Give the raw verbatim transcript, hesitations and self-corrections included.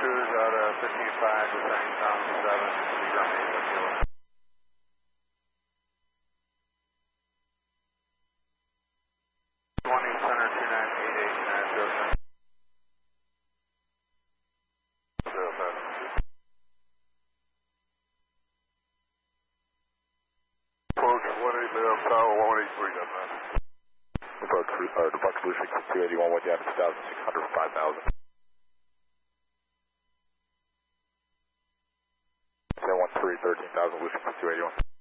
cruise out of fifteen five, descending down seven, speed on eight, let's go. twenty, center two nine eight eight, nine zero seven. zero seven. Approach one eight left, tower one eight three, that's right. Approach, uh, departure solution two eighty-one, one down to two thousand six hundred, five thousand. seven one three, thirteen thousand, solution two eighty-one.